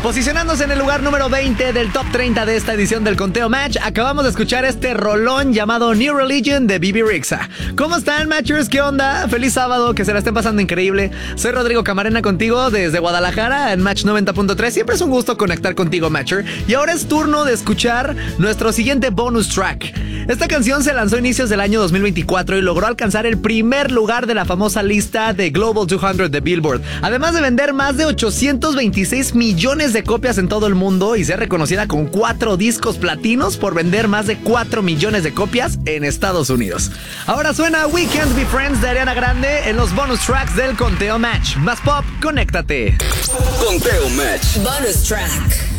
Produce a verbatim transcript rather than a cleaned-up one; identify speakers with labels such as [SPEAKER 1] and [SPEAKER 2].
[SPEAKER 1] Posicionándose en el lugar número veinte del top treinta de esta edición del Conteo Match, acabamos de escuchar este rolón llamado New Religion de Bebe Rexha. ¿Cómo están, Matchers? ¿Qué onda? Feliz sábado, que se la estén pasando increíble. Soy Rodrigo Camarena contigo desde Guadalajara en Match noventa punto tres. Siempre es un gusto conectar contigo, Matcher. Y ahora es turno de escuchar nuestro siguiente bonus track. Esta canción se lanzó a inicios del año dos mil veinticuatro y logró alcanzar el primer lugar de la famosa lista de Global doscientos de Billboard, además de vender más de ochocientos veintiséis millones de copias en todo el mundo y ser reconocida con cuatro discos platinos por vender más de cuatro millones de copias en Estados Unidos. Ahora suena We Can't Be Friends de Ariana Grande en los bonus tracks del Conteo Match. Más pop, conéctate.
[SPEAKER 2] Conteo Match.
[SPEAKER 3] Bonus track.